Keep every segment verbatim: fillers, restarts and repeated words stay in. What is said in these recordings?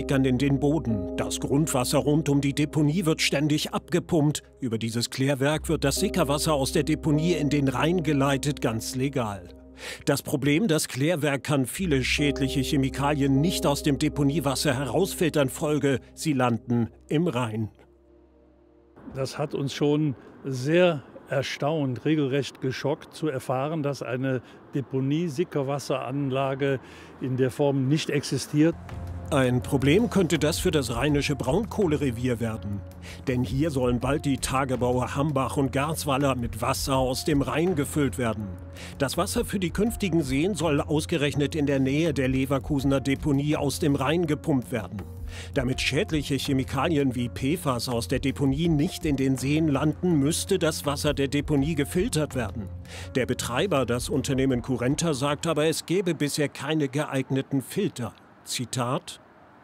sickern in den Boden. Das Grundwasser rund um die Deponie wird ständig abgepumpt. Über dieses Klärwerk wird das Sickerwasser aus der Deponie in den Rhein geleitet, ganz legal. Das Problem, das Klärwerk kann viele schädliche Chemikalien nicht aus dem Deponiewasser herausfiltern, Folge, sie landen im Rhein. Das hat uns schon sehr erstaunt, regelrecht geschockt zu erfahren, dass eine Deponie-Sickerwasseranlage in der Form nicht existiert. Ein Problem könnte das für das rheinische Braunkohlerevier werden. Denn hier sollen bald die Tagebaue Hambach und Garzweiler mit Wasser aus dem Rhein gefüllt werden. Das Wasser für die künftigen Seen soll ausgerechnet in der Nähe der Leverkusener Deponie aus dem Rhein gepumpt werden. Damit schädliche Chemikalien wie P F A S aus der Deponie nicht in den Seen landen, müsste das Wasser der Deponie gefiltert werden. Der Betreiber, das Unternehmen Currenta, sagt aber, es gäbe bisher keine geeigneten Filter. Zitat: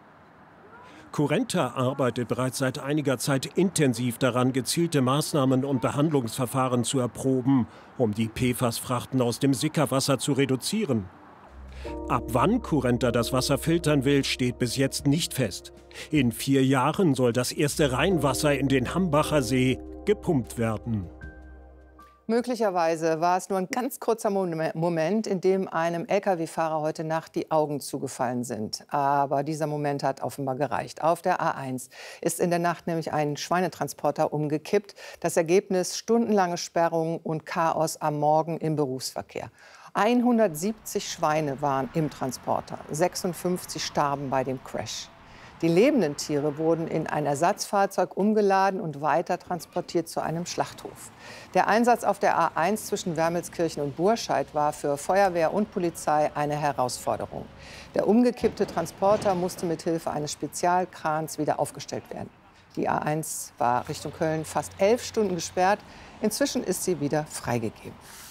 Currenta arbeitet bereits seit einiger Zeit intensiv daran, gezielte Maßnahmen und Behandlungsverfahren zu erproben, um die P F A S-Frachten aus dem Sickerwasser zu reduzieren. Ab wann Currenta das Wasser filtern will, steht bis jetzt nicht fest. In vier Jahren soll das erste Rheinwasser in den Hambacher See gepumpt werden. Möglicherweise war es nur ein ganz kurzer Moment, in dem einem L K W-Fahrer heute Nacht die Augen zugefallen sind. Aber dieser Moment hat offenbar gereicht. Auf der A eins ist in der Nacht nämlich ein Schweinetransporter umgekippt. Das Ergebnis: stundenlange Sperrungen und Chaos am Morgen im Berufsverkehr. hundertsiebzig Schweine waren im Transporter, sechsundfünfzig starben bei dem Crash. Die lebenden Tiere wurden in ein Ersatzfahrzeug umgeladen und weiter transportiert zu einem Schlachthof. Der Einsatz auf der A eins zwischen Wermelskirchen und Burscheid war für Feuerwehr und Polizei eine Herausforderung. Der umgekippte Transporter musste mit Hilfe eines Spezialkrans wieder aufgestellt werden. Die A eins war Richtung Köln fast elf Stunden gesperrt. Inzwischen ist sie wieder freigegeben.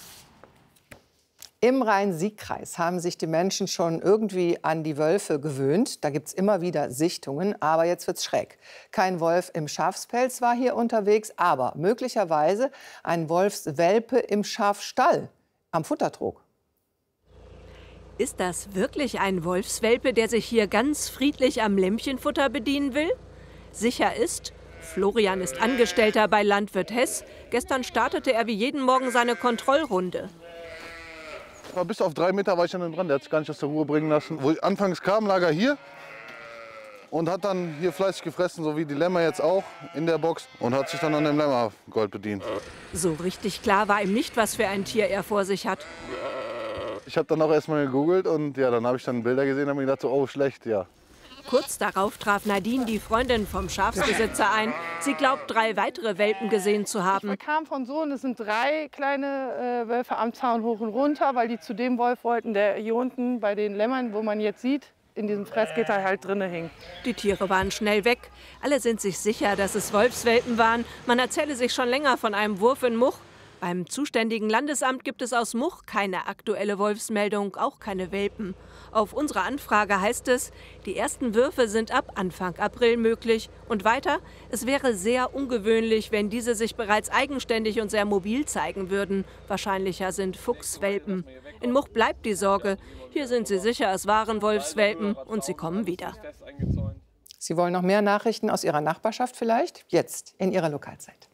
Im Rhein-Sieg-Kreis haben sich die Menschen schon irgendwie an die Wölfe gewöhnt. Da gibt es immer wieder Sichtungen, aber jetzt wird's schräg. Kein Wolf im Schafspelz war hier unterwegs, aber möglicherweise ein Wolfswelpe im Schafstall am Futtertrog. Ist das wirklich ein Wolfswelpe, der sich hier ganz friedlich am Lämmchenfutter bedienen will? Sicher ist, Florian ist Angestellter bei Landwirt Hess. Gestern startete er wie jeden Morgen seine Kontrollrunde. Bis auf drei Meter war ich dann dran, der hat sich gar nicht aus der Ruhe bringen lassen. Wo ich anfangs kam, lag er hier und hat dann hier fleißig gefressen, so wie die Lämmer jetzt auch in der Box, und hat sich dann an dem Lämmergold bedient. So richtig klar war ihm nicht, was für ein Tier er vor sich hat. Ich habe dann auch erst mal gegoogelt und ja, dann habe ich dann Bilder gesehen und habe mir gedacht, so, oh schlecht, ja. Kurz darauf traf Nadine, die Freundin vom Schafsbesitzer, ein. Sie glaubt, drei weitere Welpen gesehen zu haben. Ich kam von so, und es sind drei kleine äh, Wölfe am Zaun hoch und runter, weil die zu dem Wolf wollten, der hier unten bei den Lämmern, wo man jetzt sieht, in diesem Fressgitter halt drinne hing. Die Tiere waren schnell weg. Alle sind sich sicher, dass es Wolfswelpen waren. Man erzähle sich schon länger von einem Wurf in Much. Beim zuständigen Landesamt gibt es aus Much keine aktuelle Wolfsmeldung, auch keine Welpen. Auf unsere Anfrage heißt es, die ersten Würfe sind ab Anfang April möglich. Und weiter, es wäre sehr ungewöhnlich, wenn diese sich bereits eigenständig und sehr mobil zeigen würden. Wahrscheinlicher sind Fuchswelpen. In Much bleibt die Sorge. Hier sind sie sicher, es waren Wolfswelpen und sie kommen wieder. Sie wollen noch mehr Nachrichten aus Ihrer Nachbarschaft vielleicht? Jetzt in Ihrer Lokalzeit.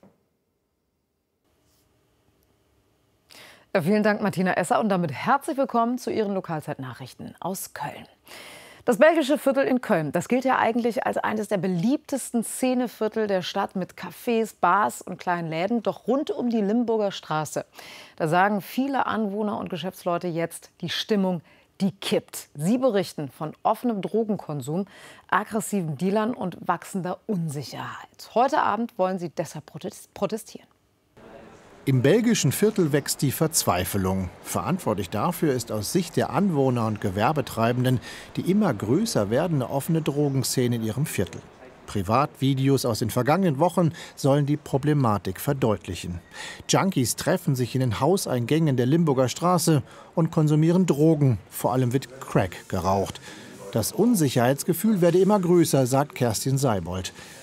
Ja, vielen Dank, Martina Esser. Und damit herzlich willkommen zu Ihren Lokalzeitnachrichten aus Köln. Das belgische Viertel in Köln, das gilt ja eigentlich als eines der beliebtesten Szeneviertel der Stadt mit Cafés, Bars und kleinen Läden. Doch rund um die Limburger Straße, da sagen viele Anwohner und Geschäftsleute jetzt, die Stimmung, die kippt. Sie berichten von offenem Drogenkonsum, aggressiven Dealern und wachsender Unsicherheit. Heute Abend wollen sie deshalb protestieren. Im belgischen Viertel wächst die Verzweiflung. Verantwortlich dafür ist aus Sicht der Anwohner und Gewerbetreibenden die immer größer werdende offene Drogenszene in ihrem Viertel. Privatvideos aus den vergangenen Wochen sollen die Problematik verdeutlichen. Junkies treffen sich in den Hauseingängen der Limburger Straße und konsumieren Drogen. Vor allem wird Crack geraucht. Das Unsicherheitsgefühl werde immer größer, sagt Kerstin Seibold.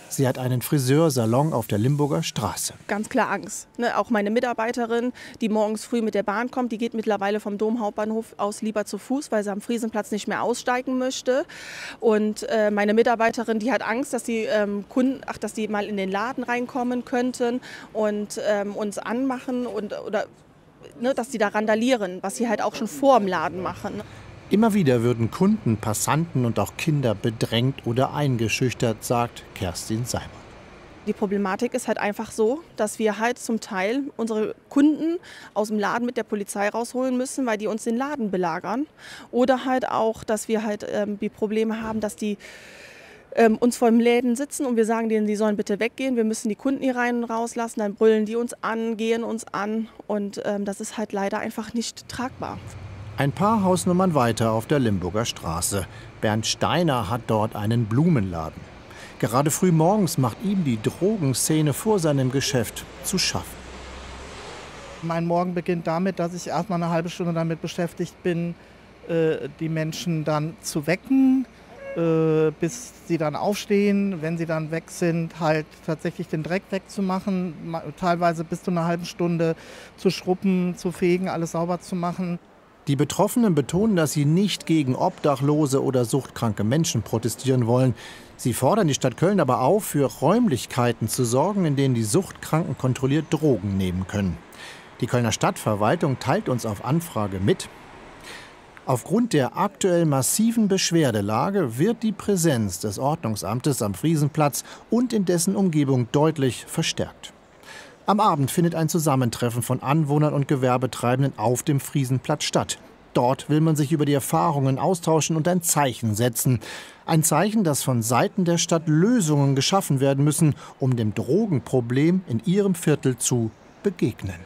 Sie hat einen Friseursalon auf der Limburger Straße. Ganz klar Angst. Ne? Auch meine Mitarbeiterin, die morgens früh mit der Bahn kommt, die geht mittlerweile vom Domhauptbahnhof aus lieber zu Fuß, weil sie am Friesenplatz nicht mehr aussteigen möchte. Und äh, meine Mitarbeiterin, die hat Angst, dass die ähm, Kunden, ach, dass die mal in den Laden reinkommen könnten und ähm, uns anmachen und oder ne, dass die da randalieren, was sie halt auch schon vor dem Laden machen. Immer wieder würden Kunden, Passanten und auch Kinder bedrängt oder eingeschüchtert, sagt Kerstin Seiber. Die Problematik ist halt einfach so, dass wir halt zum Teil unsere Kunden aus dem Laden mit der Polizei rausholen müssen, weil die uns den Laden belagern. Oder halt auch, dass wir halt ähm, die Probleme haben, dass die ähm, uns vor dem Läden sitzen und wir sagen denen, die sollen bitte weggehen. Wir müssen die Kunden hier rein und rauslassen, dann brüllen die uns an, gehen uns an. Und ähm, das ist halt leider einfach nicht tragbar. Ein paar Hausnummern weiter auf der Limburger Straße. Bernd Steiner hat dort einen Blumenladen. Gerade früh morgens macht ihm die Drogenszene vor seinem Geschäft zu schaffen. Mein Morgen beginnt damit, dass ich erst mal eine halbe Stunde damit beschäftigt bin, die Menschen dann zu wecken, bis sie dann aufstehen. Wenn sie dann weg sind, halt tatsächlich den Dreck wegzumachen, teilweise bis zu einer halben Stunde zu schrubben, zu fegen, alles sauber zu machen. Die Betroffenen betonen, dass sie nicht gegen obdachlose oder suchtkranke Menschen protestieren wollen. Sie fordern die Stadt Köln aber auf, für Räumlichkeiten zu sorgen, in denen die Suchtkranken kontrolliert Drogen nehmen können. Die Kölner Stadtverwaltung teilt uns auf Anfrage mit: Aufgrund der aktuell massiven Beschwerdelage wird die Präsenz des Ordnungsamtes am Friesenplatz und in dessen Umgebung deutlich verstärkt. Am Abend findet ein Zusammentreffen von Anwohnern und Gewerbetreibenden auf dem Friesenplatz statt. Dort will man sich über die Erfahrungen austauschen und ein Zeichen setzen. Ein Zeichen, dass von Seiten der Stadt Lösungen geschaffen werden müssen, um dem Drogenproblem in ihrem Viertel zu begegnen.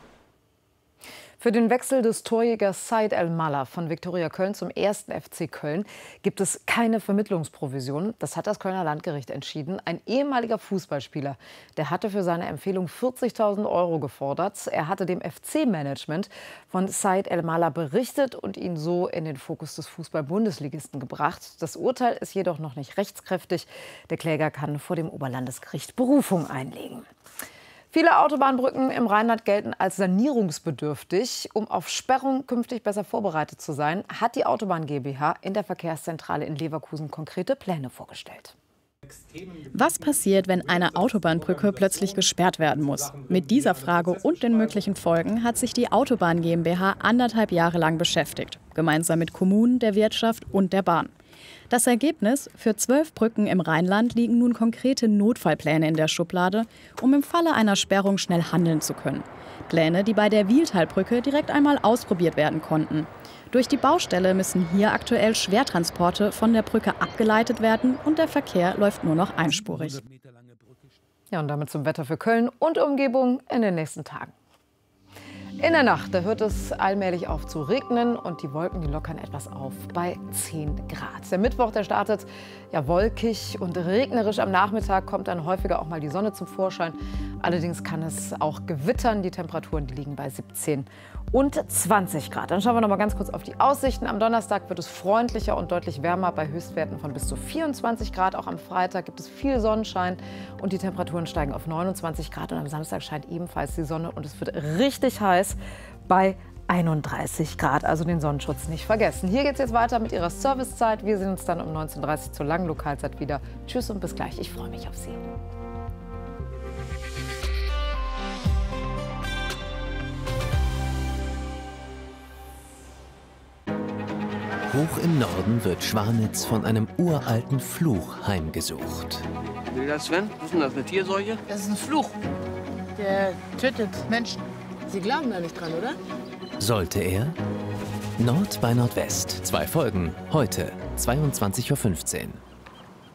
Für den Wechsel des Torjägers Said El-Mallah von Viktoria Köln zum ersten F C Köln gibt es keine Vermittlungsprovision. Das hat das Kölner Landgericht entschieden. Ein ehemaliger Fußballspieler, der hatte für seine Empfehlung vierzigtausend Euro gefordert. Er hatte dem F C-Management von Said El-Mallah berichtet und ihn so in den Fokus des Fußball-Bundesligisten gebracht. Das Urteil ist jedoch noch nicht rechtskräftig. Der Kläger kann vor dem Oberlandesgericht Berufung einlegen. Viele Autobahnbrücken im Rheinland gelten als sanierungsbedürftig. Um auf Sperrung künftig besser vorbereitet zu sein, hat die Autobahn GmbH in der Verkehrszentrale in Leverkusen konkrete Pläne vorgestellt. Was passiert, wenn eine Autobahnbrücke plötzlich gesperrt werden muss? Mit dieser Frage und den möglichen Folgen hat sich die Autobahn GmbH anderthalb Jahre lang beschäftigt, gemeinsam mit Kommunen, der Wirtschaft und der Bahn. Das Ergebnis: Für zwölf Brücken im Rheinland liegen nun konkrete Notfallpläne in der Schublade, um im Falle einer Sperrung schnell handeln zu können. Pläne, die bei der Wiehltalbrücke direkt einmal ausprobiert werden konnten. Durch die Baustelle müssen hier aktuell Schwertransporte von der Brücke abgeleitet werden und der Verkehr läuft nur noch einspurig. Ja, und damit zum Wetter für Köln und Umgebung in den nächsten Tagen. In der Nacht, da hört es allmählich auf zu regnen und die Wolken, die lockern etwas auf bei zehn Grad. Der Mittwoch, der startet ja wolkig und regnerisch. Am Nachmittag kommt dann häufiger auch mal die Sonne zum Vorschein. Allerdings kann es auch gewittern. Die Temperaturen, die liegen bei siebzehn und zwanzig Grad. Dann schauen wir noch mal ganz kurz auf die Aussichten. Am Donnerstag wird es freundlicher und deutlich wärmer bei Höchstwerten von bis zu vierundzwanzig Grad. Auch am Freitag gibt es viel Sonnenschein und die Temperaturen steigen auf neunundzwanzig Grad. Und am Samstag scheint ebenfalls die Sonne und es wird richtig heiß bei einunddreißig Grad. Also den Sonnenschutz nicht vergessen. Hier geht es jetzt weiter mit Ihrer Servicezeit. Wir sehen uns dann um neunzehn Uhr dreißig zur langen Lokalzeit wieder. Tschüss und bis gleich. Ich freue mich auf Sie. Hoch im Norden wird Schwanitz von einem uralten Fluch heimgesucht. Will das, Sven? Was ist denn das, eine Tierseuche? Das ist ein Fluch. Der tötet Menschen. Sie glauben da nicht dran, oder? Sollte er? Nord bei Nordwest. Zwei Folgen. Heute, zweiundzwanzig Uhr fünfzehn.